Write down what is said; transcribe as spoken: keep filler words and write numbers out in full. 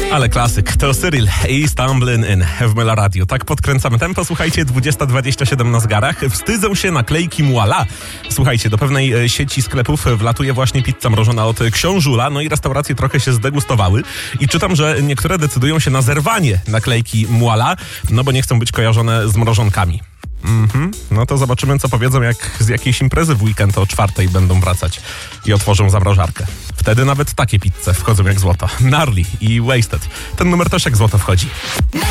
Ale klasyk, to Cyril i Stumbling In w Mela Radio. Tak podkręcamy tempo, słuchajcie, dwudziesta dwadzieścia siedem na zegarach. Wstydzą się naklejki Muala. Słuchajcie, do pewnej sieci sklepów wlatuje właśnie pizza mrożona od Książula, no i restauracje trochę się zdegustowały. I czytam, że niektóre decydują się na zerwanie naklejki Muala, no bo nie chcą być kojarzone z mrożonkami. Mhm. No to zobaczymy, co powiedzą, jak z jakiejś imprezy w weekend o czwartej będą wracać i otworzą zamrażarkę. Wtedy nawet takie pizze wchodzą jak złoto. Gnarly i Wasted. Ten numer też jak złoto wchodzi.